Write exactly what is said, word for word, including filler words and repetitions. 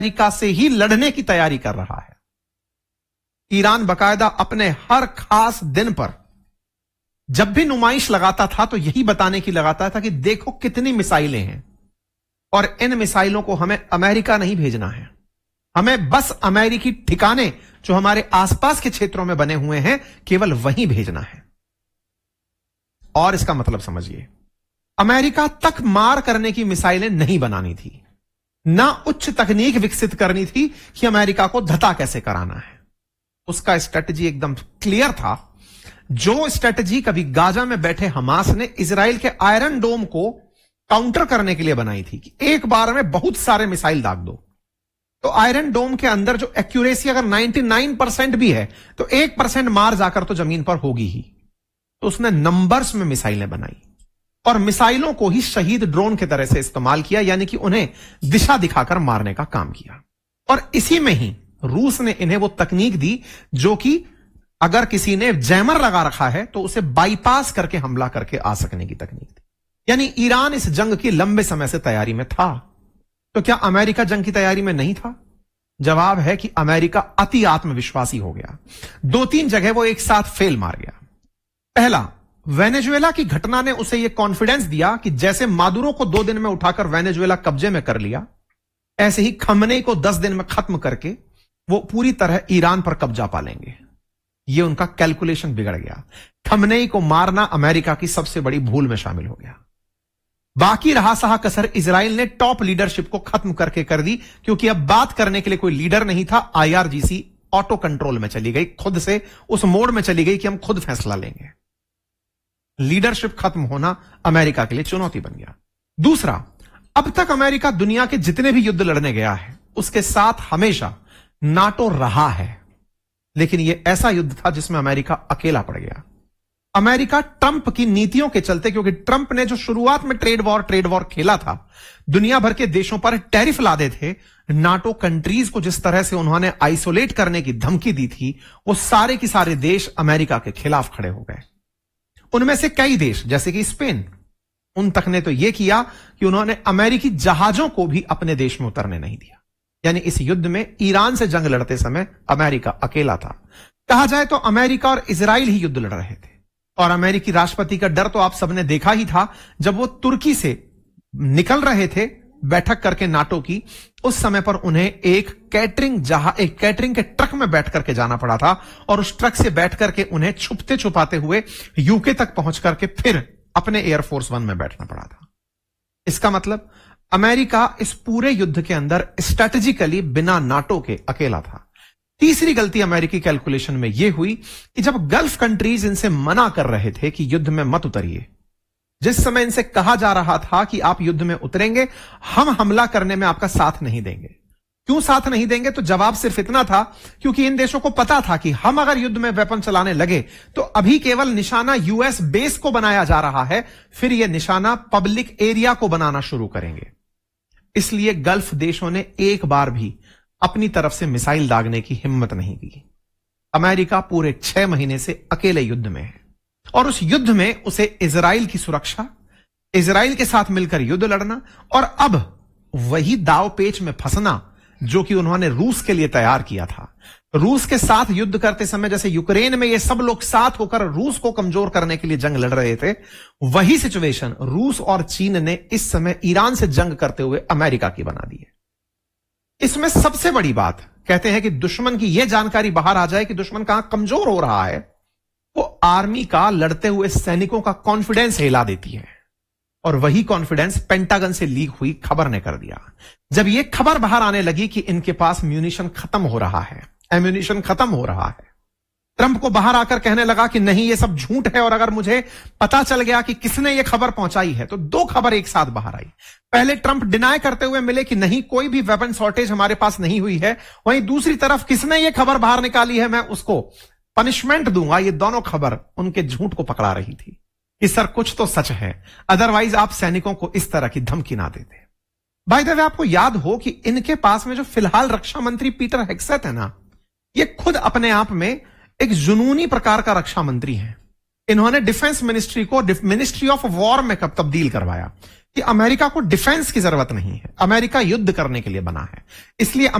America से ही लड़ने की तैयारी कर रहा है। ईरान बकायदा अपने हर खास दिन पर जब भी नुमाइश लगाता था तो यही बताने की लगाता था कि देखो कितनी मिसाइलें हैं और इन मिसाइलों को हमें अमेरिका नहीं भेजना है, हमें बस अमेरिकी ठिकाने जो हमारे आसपास के क्षेत्रों में बने हुए हैं केवल वहीं भेजना है। और इसका मतलब समझिए, अमेरिका तक मार करने की मिसाइलें नहीं बनानी थी, ना उच्च तकनीक विकसित करनी थी कि अमेरिका को धता कैसे कराना है। उसका स्ट्रेटजी एकदम क्लियर था, जो स्ट्रेटजी कभी गाजा में बैठे हमास ने इजराइल के आयरन डोम को काउंटर करने के लिए बनाई थी कि एक बार में बहुत सारे मिसाइल दाग दो। तो आयरन डोम के अंदर जो एक्यूरेसी अगर निन्यानवे परसेंट भी है तो एक परसेंट मार जाकर तो जमीन पर होगी ही। तो उसने नंबर्स में मिसाइलें बनाई और मिसाइलों को ही शहीद ड्रोन की तरह से इस्तेमाल किया, यानी कि उन्हें दिशा दिखाकर मारने का काम किया। और इसी में ही रूस ने इन्हें वो तकनीक दी जो कि अगर किसी ने जैमर लगा रखा है तो उसे बाईपास करके हमला करके आ सकने की तकनीक थी। यानी ईरान इस जंग की लंबे समय से तैयारी में था। तो क्या अमेरिका जंग की तैयारी में नहीं था? जवाब है कि अमेरिका अति आत्मविश्वासी हो गया। दो तीन जगह वो एक साथ फेल मार गया। पहला, वेनेजुएला की घटना ने उसे यह कॉन्फिडेंस दिया कि जैसे मादुरो को दो दिन में उठाकर वेनेजुएला कब्जे में कर लिया, ऐसे ही खमनेई को दस दिन में खत्म करके वो पूरी तरह ईरान पर कब्जा पा लेंगे। यह उनका कैलकुलेशन बिगड़ गया। खमनेई को मारना अमेरिका की सबसे बड़ी भूल में शामिल हो गया। बाकी रहा सहा कसर इजराइल ने टॉप लीडरशिप को खत्म करके कर दी, क्योंकि अब बात करने के लिए कोई लीडर नहीं था। आईआरजीसी ऑटो कंट्रोल में चली गई, खुद से उस मोड में चली गई कि हम खुद फैसला लेंगे। लीडरशिप खत्म होना अमेरिका के लिए चुनौती बन गया। दूसरा, अब तक अमेरिका दुनिया के जितने भी युद्ध लड़ने गया है उसके साथ हमेशा नाटो रहा है, लेकिन यह ऐसा युद्ध था जिसमें अमेरिका अकेला पड़ गया। अमेरिका ट्रंप की नीतियों के चलते, क्योंकि ट्रंप ने जो शुरुआत में ट्रेड वॉर ट्रेड वॉर खेला था, दुनिया भर के देशों पर टैरिफ लादे थे, नाटो कंट्रीज को जिस तरह से उन्होंने आइसोलेट करने की धमकी दी थी, वो सारे के सारे देश अमेरिका के खिलाफ खड़े हो गए। उनमें से कई देश जैसे कि स्पेन, उन तक ने तो यह किया कि उन्होंने अमेरिकी जहाजों को भी अपने देश में उतरने नहीं दिया। यानी इस युद्ध में ईरान से जंग लड़ते समय अमेरिका अकेला था। कहा जाए तो अमेरिका और इजराइल ही युद्ध लड़ रहे थे। और अमेरिकी राष्ट्रपति का डर तो आप सबने देखा ही था, जब वो तुर्की से निकल रहे थे बैठक करके नाटो की, उस समय पर उन्हें एक कैटरिंग जहाज एक कैटरिंग के ट्रक में बैठ करके जाना पड़ा था और उस ट्रक से बैठ करके उन्हें छुपते छुपाते हुए यूके तक पहुंच करके फिर अपने एयरफोर्स वन में बैठना पड़ा था। इसका मतलब अमेरिका इस पूरे युद्ध के अंदर स्ट्रेटेजिकली बिना नाटो के अकेला था। तीसरी गलती अमेरिकी कैलकुलेशन में यह हुई कि जब गल्फ कंट्रीज इनसे मना कर रहे थे कि युद्ध में मत उतरिए, जिस समय इनसे कहा जा रहा था कि आप युद्ध में उतरेंगे, हम हमला करने में आपका साथ नहीं देंगे। क्यों साथ नहीं देंगे? तो जवाब सिर्फ इतना था, क्योंकि इन देशों को पता था कि हम अगर युद्ध में वेपन चलाने लगे तो अभी केवल निशाना यूएस बेस को बनाया जा रहा है, फिर यह निशाना पब्लिक एरिया को बनाना शुरू करेंगे। इसलिए गल्फ देशों ने एक बार भी अपनी तरफ से मिसाइल दागने की हिम्मत नहीं की। अमेरिका पूरे छह महीने से अकेले युद्ध में है और उस युद्ध में उसे इजराइल की सुरक्षा, इजराइल के साथ मिलकर युद्ध लड़ना और अब वही दाव पेच में फंसना जो कि उन्होंने रूस के लिए तैयार किया था। रूस के साथ युद्ध करते समय जैसे यूक्रेन में ये सब लोग साथ होकर रूस को कमजोर करने के लिए जंग लड़ रहे थे, वही सिचुएशन रूस और चीन ने इस समय ईरान से जंग करते हुए अमेरिका की बना दी है। इसमें सबसे बड़ी बात, कहते हैं कि दुश्मन की यह जानकारी बाहर आ जाए कि दुश्मन कहां कमजोर हो रहा है, वो आर्मी का लड़ते हुए सैनिकों का कॉन्फिडेंस हिला देती है। और वही कॉन्फिडेंस पेंटागन से लीक हुई खबर ने कर दिया। जब यह खबर बाहर आने लगी कि इनके पास म्यूनिशन खत्म हो रहा है, एम्यूनिशन खत्म हो रहा है, ट्रंप को बाहर आकर कहने लगा कि नहीं, ये सब झूठ है और अगर मुझे पता चल गया कि किसने ये खबर पहुंचाई है, तो दो खबर एक साथ बाहर आई। पहले ट्रंप डिनाई करते हुए मिले कि नहीं, कोई भी वेपन शॉर्टेज हमारे पास नहीं हुई है। वहीं दूसरी तरफ किसने ये खबर बाहर निकाली है, मैं उसको पनिशमेंट दूंगा। ये दोनों खबर उनके झूठ को पकड़ा रही थी कि सर कुछ तो सच है, अदरवाइज आप सैनिकों को इस तरह की धमकी ना देते। बाय द वे, आपको याद हो कि इनके पास में जो फिलहाल रक्षा मंत्री पीटर हेग्सेथ है ना, ये खुद अपने आप में एक जुनूनी प्रकार का रक्षा मंत्री है। इन्होंने डिफेंस मिनिस्ट्री को मिनिस्ट्री ऑफ वॉर में कब तब्दील करवाया। कि अमेरिका को डिफेंस की जरूरत नहीं है, अमेरिका युद्ध करने के लिए बना है। इसलिए